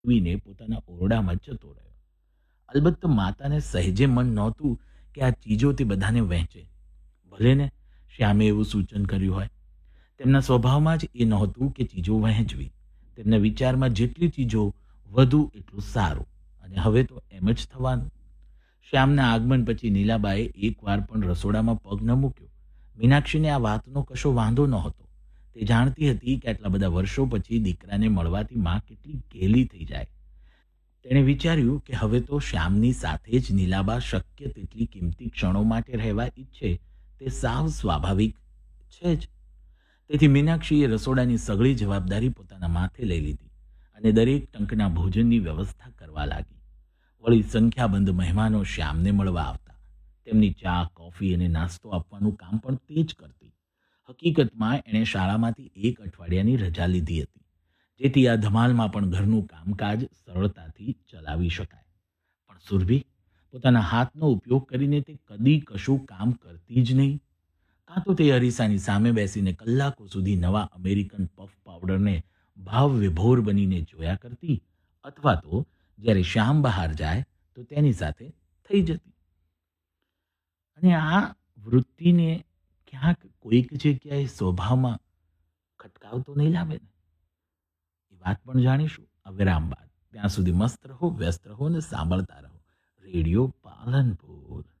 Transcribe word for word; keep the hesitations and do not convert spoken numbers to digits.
મેળવીને પોતાના ઓરડામાં જતો રહ્યો. અલબત્ત માતાને સહેજે મન નહોતું કે આ ચીજો તે બધાને વહેંચે. ભલે ને શ્યામે એવું સૂચન કર્યું હોય. તેમના સ્વભાવમાં જ એ નહોતું કે ચીજો વહેંચવી. તેમના વિચારમાં જેટલી ચીજો વધુ એટલું સારું. અને હવે તો એમ જ થવાનું. શ્યામના આગમન પછી નીલાબાએ એકવાર પણ રસોડામાં પગ ન મૂક્યો. મીનાક્ષીને આ વાતનો કશો વાંધો નહોતો. તે જાણતી હતી કે આટલા બધા વર્ષો પછી દીકરાને મળવાથી માં કેટલી ઘેલી થઈ જાય. તેણે વિચાર્યું કે હવે તો શ્યામની સાથે જ નીલાબા શક્ય તેટલી કિંમતી ક્ષણો માટે રહેવા ઈચ્છે તે સાવ સ્વાભાવિક છે જ. તેથી મીનાક્ષીએ રસોડાની સઘળી જવાબદારી પોતાના માથે લઈ લીધી અને દરેક ટંકના ભોજનની વ્યવસ્થા કરવા લાગી. વળી સંખ્યાબંધ મહેમાનો શ્યામને મળવા આવતા. તેમની ચા, કોફી અને નાસ્તો આપવાનું કામ પણ તે જ કરતી. હકીકતમાં એણે શાળામાંથી એક અઠવાડિયાની રજા લીધી હતી, જેથી આ ધમાલમાં પણ ઘરનું કામકાજ સરળતાથી ચલાવી શકાય. પણ સુરભી પોતાના હાથનો ઉપયોગ કરીને તે કદી કશું કામ કરતી જ નહીં. કાં તો તે અરીસાની સામે બેસીને કલાકો સુધી નવા અમેરિકન પફ પાવડરને ભાવ વિભોર બનીને જોયા કરતી, અથવા તો જ્યારે શ્યામ બહાર જાય તો તેની સાથે થઈ જતી. અને આ વૃત્તિને ક્યાંક કોઈક જગ્યાએ સ્વભાવમાં ખટકાવ તો નહીં લાવે ને? એ વાત પણ જાણીશું આ વિરામ બાદ. ત્યાં સુધી મસ્ત રહો, વ્યસ્ત રહો અને સાંભળતા રહો રેડિયો પાલનપુર.